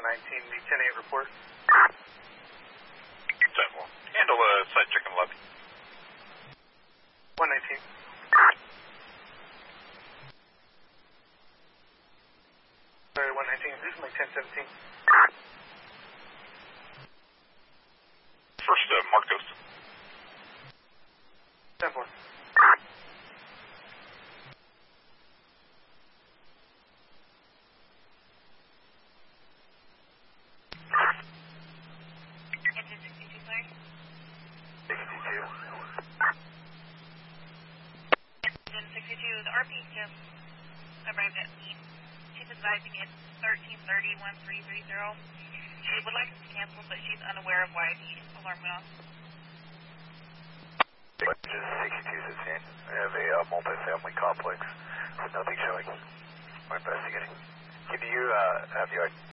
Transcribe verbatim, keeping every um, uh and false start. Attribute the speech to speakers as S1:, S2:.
S1: one nineteen, the ten eight report.
S2: ten one. Handle a uh, side check on lobby.
S1: one nineteen. Sorry, one nineteen, this is my ten seventeen.
S2: First, uh, Marcos.
S1: ten four.
S3: Engine sixty-two, sorry.
S1: sixty-two.
S3: Engine sixty-two, the R P just arrived at scene. She's advising it's thirteen thirty, one three three zero. She would like us to cancel, but she's unaware of why the alarm went off.
S1: Engine sixty-two is at scene. We have a uh, multi-family complex with nothing showing. We're investigating. Can you uh, have your